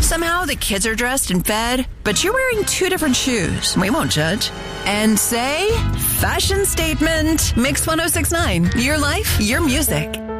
Somehow the kids are dressed and fed, but you're wearing 2 different shoes. We won't judge. And say, fashion statement. Mix 1069. Your life, your music.